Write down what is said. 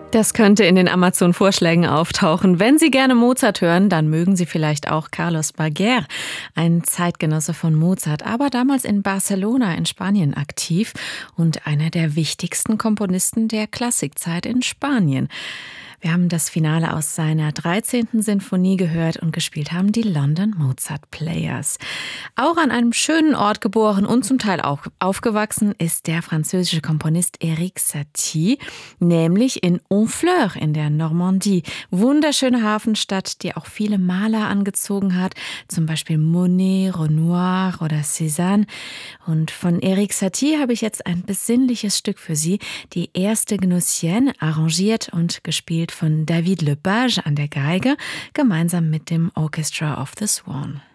Das könnte in den Amazon-Vorschlägen auftauchen. Wenn Sie gerne Mozart hören, dann mögen Sie vielleicht auch Carlos Baguer, ein Zeitgenosse von Mozart, aber damals in Barcelona in Spanien aktiv und einer der wichtigsten Komponisten der Klassikzeit in Spanien. Wir haben das Finale aus seiner 13. Sinfonie gehört und gespielt haben die London Mozart Players. Auch an einem schönen Ort geboren und zum Teil auch aufgewachsen ist der französische Komponist Erik Satie, nämlich in Honfleur in der Normandie. Wunderschöne Hafenstadt, die auch viele Maler angezogen hat, zum Beispiel Monet, Renoir oder Cézanne. Und von Erik Satie habe ich jetzt ein besinnliches Stück für Sie, die erste Gnossienne, arrangiert und gespielt von David Lepage an der Geige, gemeinsam mit dem Orchestra of the Swan.